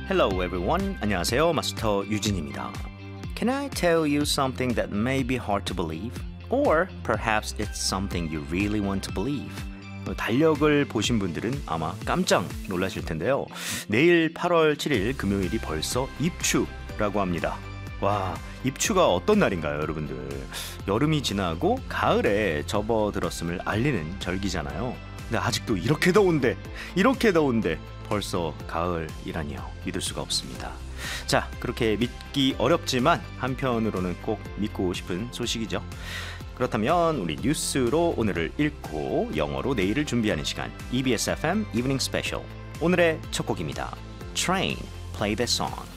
Hello everyone. 안녕하세요. 마스터 유진입니다. Can I tell you something that may be hard to believe? Or perhaps it's something you really want to believe? 달력을 보신 분들은 아마 깜짝 놀라실 텐데요. 내일 8월 7일 금요일이 벌써 입추라고 합니다. 와, 입추가 어떤 날인가요, 여러분들? 여름이 지나고 가을에 접어들었음을 알리는 절기잖아요. 근데 아직도 이렇게 더운데 벌써 가을이라니요. 믿을 수가 없습니다. 자, 그렇게 믿기 어렵지만 한편으로는 꼭 믿고 싶은 소식이죠. 그렇다면 우리 뉴스로 오늘을 읽고 영어로 내일을 준비하는 시간, EBS FM Evening Special. 오늘의 첫 곡입니다. Train, Play That Song.